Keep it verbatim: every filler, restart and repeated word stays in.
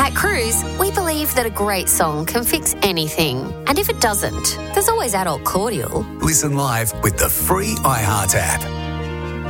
At Cruise, we believe that a great song can fix anything. And if it doesn't, there's always Adult Cordial. Listen live with the free iHeart app.